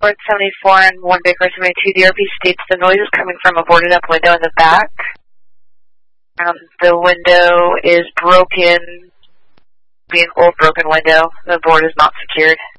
Port 74 and 1 Baker 72, DRP states the noise is coming from a boarded up window in the back. The window is broken, being an old broken window. The board is not secured.